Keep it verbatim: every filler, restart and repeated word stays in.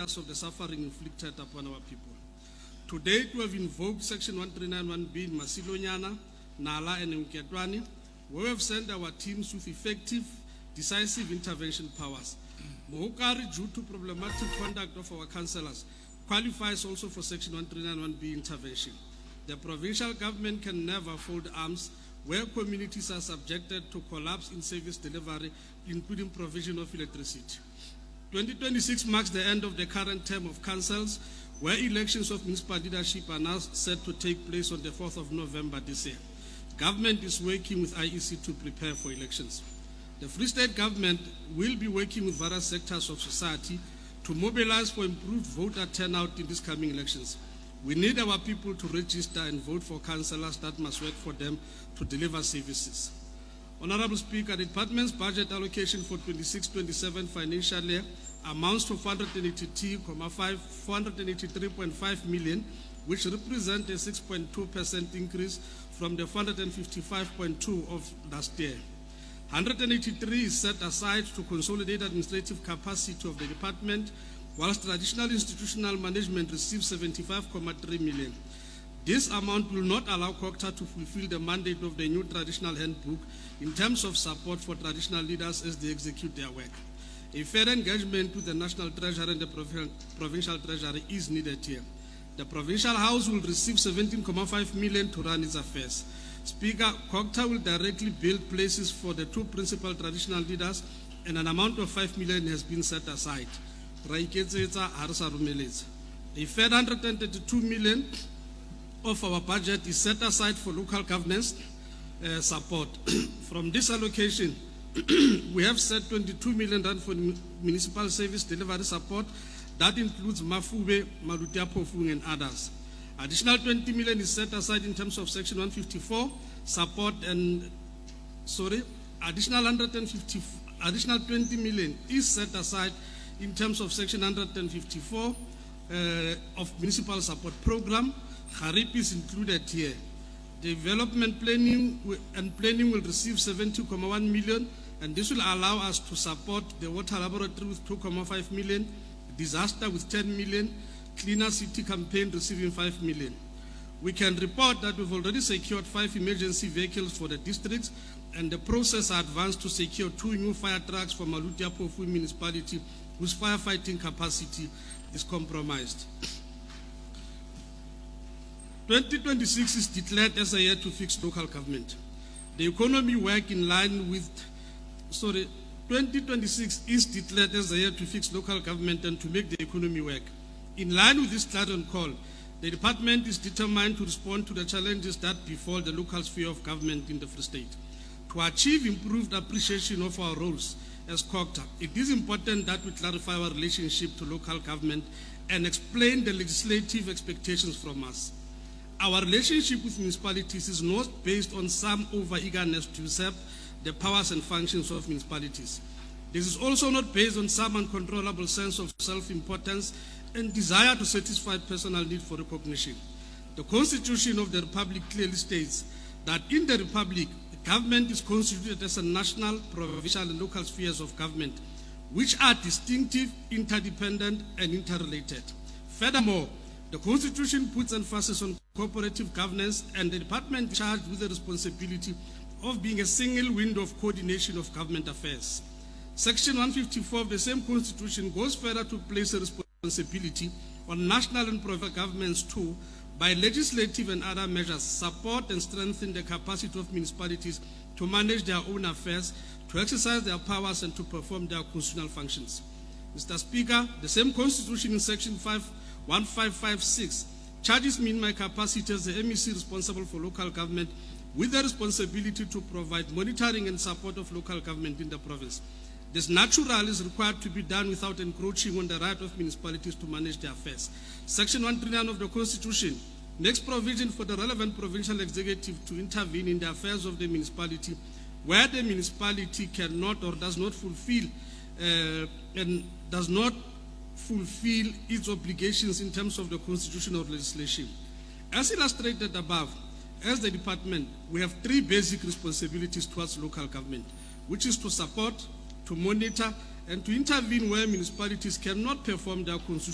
awareness of the suffering inflicted upon our people. To date, we have invoked Section one three nine one B in Masilonyana, Nala, and Mketwani, where we have sent our teams with effective, decisive intervention powers. Mohokari, due to problematic conduct of our councillors, qualifies also for Section one three nine one B intervention. The provincial government can never fold arms where communities are subjected to collapse in service delivery, including provision of electricity. twenty twenty-six marks the end of the current term of councils, where elections of municipal leadership are now set to take place on the fourth of November this year. Government is working with I E C to prepare for elections. The Free State government will be working with various sectors of society to mobilize for improved voter turnout in these coming elections. We need our people to register and vote for councillors that must work for them to deliver services. Honorable Speaker, the department's budget allocation for twenty-six twenty-seven financial year amounts to four hundred eighty-three point five million, which represents a six point two percent increase from the four hundred fifty-five point two of last year. one hundred eighty-three is set aside to consolidate administrative capacity of the department, whilst traditional institutional management receives seventy-five point three million. This amount will not allow COGTA to fulfill the mandate of the new traditional handbook in terms of support for traditional leaders as they execute their work. A fair engagement with the National Treasury and the Provincial Treasury is needed here. The Provincial House will receive seventeen point five million to run its affairs. Speaker, COGTA will directly build places for the two principal traditional leaders, and an amount of five million has been set aside. A fair one hundred thirty-two million of our budget is set aside for local governance uh, support. From this allocation, we have set twenty-two million rand for municipal service delivery support. That includes Mafube, Malutia Pofung, and others. Additional twenty million is set aside in terms of Section one fifty-four support, and sorry, additional one hundred fifty, additional twenty million is set aside in terms of Section one hundred fifty-four uh, of municipal support program. Harip is included here. Development planning and planning will receive seventy point one million, and this will allow us to support the water laboratory with two point five million, disaster with ten million, Cleaner City campaign receiving five million. We can report that we've already secured five emergency vehicles for the districts, and the process advanced to secure two new fire trucks for Malutia Pofu municipality, whose firefighting capacity is compromised. twenty twenty-six is declared as a year to fix local government. The economy work in line with, sorry, twenty twenty-six is declared as a year to fix local government and to make the economy work. In line with this clarion call, the department is determined to respond to the challenges that befall the local sphere of government in the Free State. To achieve improved appreciation of our roles as COGTA, it is important that we clarify our relationship to local government and explain the legislative expectations from us. Our relationship with municipalities is not based on some over-eagerness to usurp the powers and functions of municipalities. This is also not based on some uncontrollable sense of self-importance and desire to satisfy personal need for recognition. The Constitution of the Republic clearly states that in the Republic, the government is constituted as a national, provincial, and local spheres of government, which are distinctive, interdependent, and interrelated. Furthermore, the Constitution puts emphasis on cooperative governance, and the department is charged with the responsibility of being a single window of coordination of government affairs. Section one fifty-four of the same Constitution goes further to place a responsibility on national and provincial governments to, by legislative and other measures, support and strengthen the capacity of municipalities to manage their own affairs, to exercise their powers, and to perform their constitutional functions. Mister Speaker, the same Constitution in Section one five five six charges me in my capacity as the M E C responsible for local government with the responsibility to provide monitoring and support of local government in the province. This natural is required to be done without encroaching on the right of municipalities to manage their affairs. Section one thirty-nine of the Constitution makes provision for the relevant provincial executive to intervene in the affairs of the municipality where the municipality cannot or does not fulfill uh, and does not fulfill its obligations in terms of the constitutional legislation. As illustrated above, as the department, we have three basic responsibilities towards local government, which is to support, to monitor, and to intervene where municipalities cannot perform their constitutional